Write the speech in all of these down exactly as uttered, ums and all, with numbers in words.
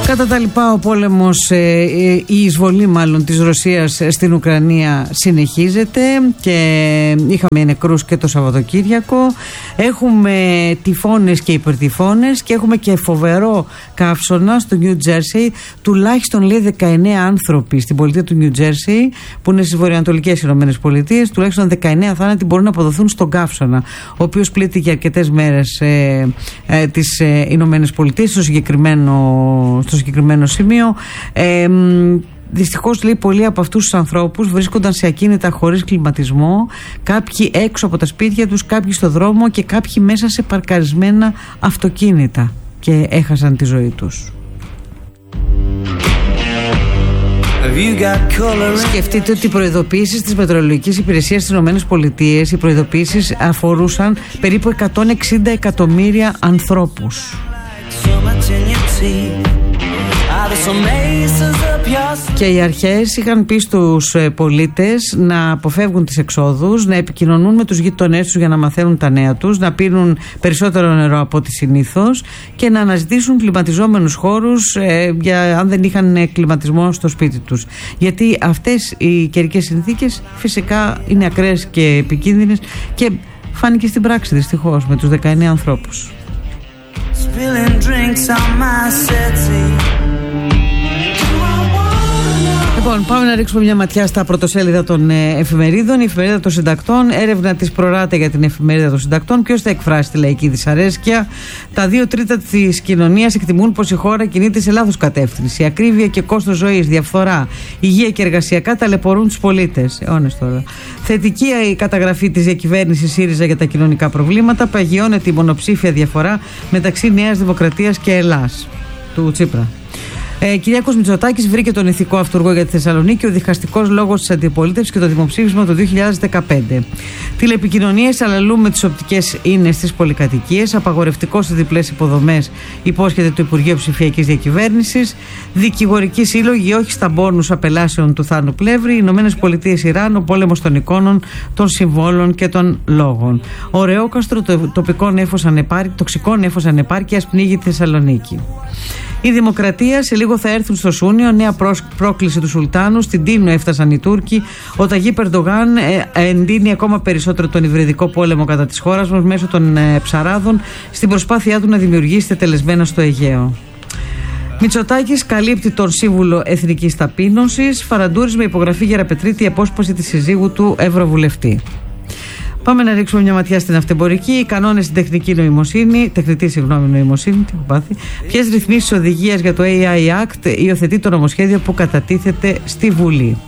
Κατά τα λοιπά, ο πόλεμος, ε, η εισβολή μάλλον της Ρωσίας στην Ουκρανία συνεχίζεται και είχαμε νεκρούς και το Σαββατοκύριακο. Έχουμε τυφώνες και υπερτυφώνες και έχουμε και φοβερό καύσωνα στο Νιου Τζέρσι. Τουλάχιστον λέει δεκαεννέα άνθρωποι στην πολιτεία του Νιου Τζέρσι, που είναι στις βορειοανατολικές Ηνωμένες Πολιτείες, τουλάχιστον δεκαεννέα θάνατοι μπορούν να αποδοθούν στον καύσωνα, ο οποίος πλήττει για αρκετές μέρες ε, ε, τις ε, Ηνωμένες Πολιτείες, στο συγκεκριμένο, στο συγκεκριμένο σημείο. Ε, Δυστυχώς, λέει, πολλοί από αυτούς τους ανθρώπους βρίσκονταν σε ακίνητα χωρίς κλιματισμό, κάποιοι έξω από τα σπίτια τους, κάποιοι στο δρόμο και κάποιοι μέσα σε παρκαρισμένα αυτοκίνητα και έχασαν τη ζωή τους. Σκεφτείτε ότι οι προειδοποιήσεις της Μετεωρολογικής Υπηρεσίας στις ΗΠΑ, οι προειδοποιήσεις αφορούσαν περίπου εκατόν εξήντα εκατομμύρια ανθρώπους. Και οι αρχές είχαν πει στους πολίτες να αποφεύγουν τις εξόδους, να επικοινωνούν με τους γείτονές τους για να μαθαίνουν τα νέα τους, να πίνουν περισσότερο νερό από ό,τι συνήθως και να αναζητήσουν κλιματιζόμενους χώρους ε, για, αν δεν είχαν κλιματισμό στο σπίτι τους. Γιατί αυτές οι καιρικές συνθήκες φυσικά είναι ακραίες και επικίνδυνες και φάνηκε στην πράξη δυστυχώς με τους δεκαεννέα ανθρώπους. Λοιπόν, πάμε να ρίξουμε μια ματιά στα πρωτοσέλιδα των ε, εφημερίδων. Η εφημερίδα των συντακτών, έρευνα της προράτε για την εφημερίδα των συντακτών. Ποιος θα εκφράσει τη λαϊκή δυσαρέσκεια? Τα δύο τρίτα της κοινωνίας εκτιμούν πως η χώρα κινείται σε λάθος κατεύθυνση. Ακρίβεια και κόστος ζωής, διαφθορά, υγεία και εργασιακά ταλαιπωρούν τους πολίτες. Αιώνες τώρα. Θετική η καταγραφή της διακυβέρνησης ΣΥΡΙΖΑ για τα κοινωνικά προβλήματα. Παγιώνεται η μονοψήφια διαφορά μεταξύ Νέας Δημοκρατίας και Ελλάς του Τσίπρα. Ε, Κυριάκος Μητσοτάκης βρήκε τον ηθικό αυτούργο για τη Θεσσαλονίκη, ο διχαστικός λόγος της αντιπολίτευσης και το δημοψήφισμα του δύο χιλιάδες δεκαπέντε. Τηλεπικοινωνίες αλλαλούν με τις οπτικές ίνες στις πολυκατοικίες. Απαγορευτικό στις διπλές υποδομές υπόσχεται το Υπουργείο Ψηφιακής Διακυβέρνησης. Δικηγορικοί σύλλογοι όχι στα μπόνους απελάσεων του Θάνου Πλεύρη. Οι Ηνωμένες Πολιτείες Ιράν, ο πόλεμος των εικόνων, των συμβόλων και των λόγων. Ωραιόκαστρο, το τοπικό νέφος ανεπάρκεια, τοξικό νέφος ανεπάρκειας πνίγει τη Θεσσαλονίκη. Η Δημοκρατία, σε λίγο θα έρθουν στο Σούνιο. Νέα πρόκληση του Σουλτάνου. Στην Τίνο έφτασαν οι Τούρκοι. Ο Ταγίπ Ερντογάν ε, εντείνει ακόμα περισσότερο τον υβριδικό πόλεμο κατά της χώρας μας μέσω των ε, ψαράδων στην προσπάθειά του να δημιουργήσει τετελεσμένα στο Αιγαίο. Μητσοτάκης καλύπτει τον Σύμβουλο Εθνικής Ταπείνωσης. Φαραντούρης με υπογραφή Γεραπετρίτη απόσπαση της συζύγου του Ευρωβουλευτή. Πάμε να ρίξουμε μια ματιά στην αυτεμπορική. Οι κανόνες στην τεχνική νοημοσύνη, τεχνητή συγγνώμη νοημοσύνη, τι έχω πάθει. Ποιες ρυθμίσεις οδηγίας για το έι άι Act υιοθετεί το νομοσχέδιο που κατατίθεται στη Βουλή.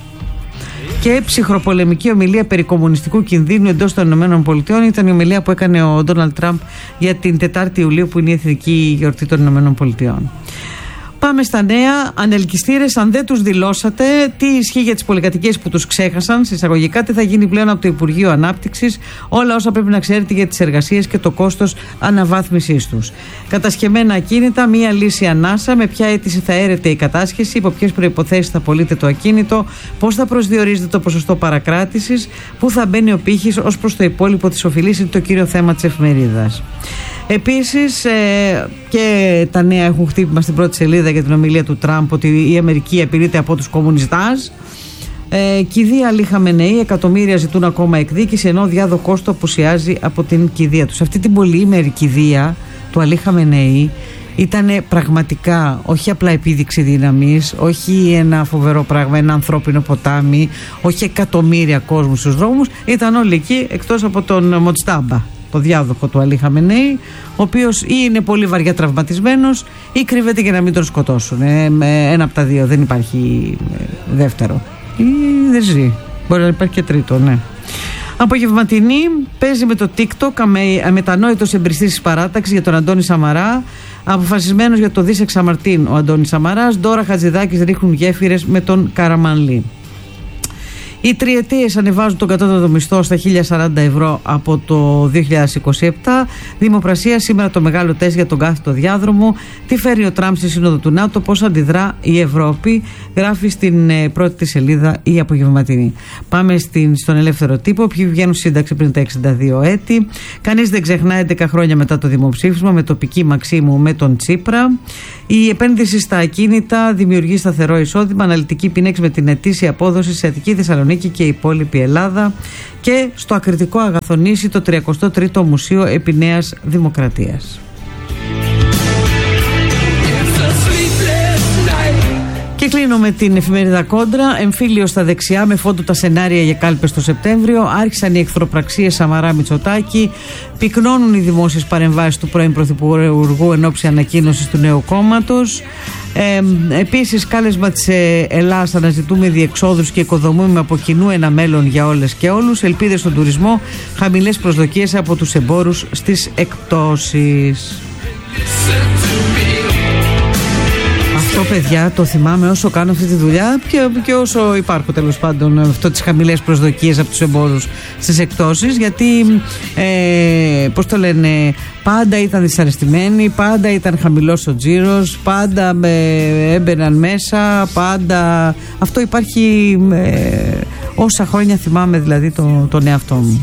Και ψυχροπολεμική ομιλία περί κομμουνιστικού κινδύνου εντός των ΗΠΑ ήταν η ομιλία που έκανε ο Ντόναλντ Τραμπ για την τετάρτη Ιουλίου, που είναι η εθνική γιορτή των ΗΠΑ. Πάμε στα νέα. Ανελκυστήρες, αν δεν τους δηλώσατε, τι ισχύει για τις πολυκατοικίες που τους ξέχασαν, συσσαγωγικά, τι θα γίνει πλέον από το Υπουργείο Ανάπτυξης, όλα όσα πρέπει να ξέρετε για τις εργασίες και το κόστος αναβάθμισής τους. Κατασχεμένα ακίνητα, μία λύση ανάσα, με ποια αίτηση θα έρεται η κατάσχεση, υπό ποιες προϋποθέσεις θα πωλείται το ακίνητο, πώς θα προσδιορίζεται το ποσοστό παρακράτησης, πού θα μπαίνει ο πύχης ως προς το υπόλοιπο της οφειλής, είναι το κύριο θέμα της εφημερίδας. Επίσης, ε, και τα νέα έχουν χτύπημα στην πρώτη σελίδα για την ομιλία του Τραμπ ότι η Αμερική απειλείται από τους κομμουνιστάς. Ε, κηδεία Αλή Χαμενεή, εκατομμύρια ζητούν ακόμα εκδίκηση, ενώ ο διάδοχός του απουσιάζει από την κηδεία του. Σε αυτή την πολυήμερη κηδεία του Αλή Χαμενεή ήταν πραγματικά όχι απλά επίδειξη δύναμης, όχι ένα φοβερό πράγμα, ένα ανθρώπινο ποτάμι, όχι εκατομμύρια κόσμου στους δρόμους, ήταν όλοι εκεί εκτός από τον Μοτστάμπα, το διάδοχο του Αλή Χαμενεή, ο οποίος ή είναι πολύ βαριά τραυματισμένος ή κρύβεται για να μην τον σκοτώσουν. Ε, ένα από τα δύο, δεν υπάρχει δεύτερο. Ή δεν ζει. Μπορεί να υπάρχει και τρίτο, ναι. Απογευματινή, παίζει με το TikTok, αμετανόητος εμπριστής της παράταξης για τον Αντώνη Σαμαρά. Αποφασισμένος για το δίσεξ Αμαρτίν ο Αντώνης Σαμαράς. Ντόρα Χατζηδάκης ρίχνουν γέφυρες με τον Καραμανλή. Οι τριετίες ανεβάζουν τον κατώτατο μισθό στα χίλια σαράντα ευρώ από το δύο χιλιάδες είκοσι επτά. Δημοπρασία, σήμερα το μεγάλο τεστ για τον κάθετο διάδρομο. Τι φέρει ο Τραμπ στη Σύνοδο του ΝΑΤΟ, πώς αντιδρά η Ευρώπη, γράφει στην ε, πρώτη τη σελίδα η Απογευματινή. Πάμε στην, στον ελεύθερο τύπο. Ποιοι βγαίνουν σύνταξη πριν τα εξήντα δύο έτη. Κανείς δεν ξεχνά έντεκα χρόνια μετά το δημοψήφισμα με τοπική Μαξίμου με τον Τσίπρα. Η επένδυση στα ακίνητα δημιουργεί σταθερό εισόδημα. Αναλυτική πίνεξη με την ετήσια απόδοση σε Αττική, Θεσσαλονίκη και η υπόλοιπη Ελλάδα. Και στο Ακριτικό αγαθονίσει το τριακοστό τρίτο Μουσείο επί Νέας Δημοκρατίας. Και κλείνω με την εφημερίδα Κόντρα. Εμφύλιο στα δεξιά με φόντο τα σενάρια για κάλπες το Σεπτέμβριο. Άρχισαν οι εχθροπραξίες Σαμαρά Μητσοτάκη. Πυκνώνουν οι δημόσιες παρεμβάσεις του πρώην Πρωθυπουργού εν ώψη ανακοίνωσης του νέου κόμματος. Ε, επίσης, κάλεσμα της Ελλάδας, αναζητούμε διεξόδους και οικοδομούμε από κοινού ένα μέλλον για όλες και όλους. Ελπίδες στον τουρισμό, χαμηλές προσδοκίες από τους εμπόρους στις εκπτώσεις. Αυτό, παιδιά, το θυμάμαι όσο κάνω αυτή τη δουλειά και, και όσο υπάρχω, τέλος πάντων, αυτό, τις χαμηλές προσδοκίες από τους εμπόρους στις εκπτώσεις, γιατί ε, πώς το λένε, πάντα ήταν δυσαρεστημένοι, πάντα ήταν χαμηλός ο τζίρος, πάντα ε, έμπαιναν μέσα, πάντα αυτό υπάρχει ε, όσα χρόνια θυμάμαι, δηλαδή τον το εαυτό μου.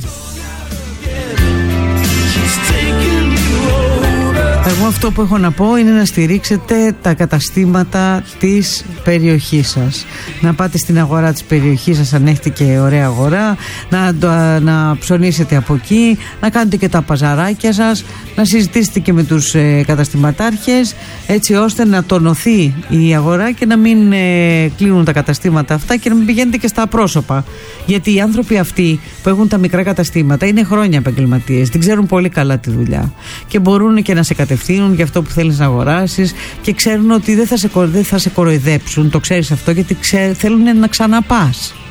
Εγώ αυτό που έχω να πω είναι να στηρίξετε τα καταστήματα της περιοχής σας. Να πάτε στην αγορά της περιοχής σας, αν έχετε και ωραία αγορά, να, να ψωνίσετε από εκεί, να κάνετε και τα παζαράκια σας, να συζητήσετε και με τους ε, καταστηματάρχες, έτσι ώστε να τονωθεί η αγορά και να μην ε, κλείνουν τα καταστήματα αυτά και να μην πηγαίνετε και στα απρόσωπα. Γιατί οι άνθρωποι αυτοί που έχουν τα μικρά καταστήματα είναι χρόνια επαγγελματίες, την ξέρουν πολύ καλά τη δουλειά και μπορούν και να σε κατευθύνουν για αυτό που θέλεις να αγοράσεις και ξέρουν ότι δεν θα σε, δεν θα σε κοροϊδέψουν, το ξέρεις αυτό, γιατί ξέ, θέλουν να ξαναπάς.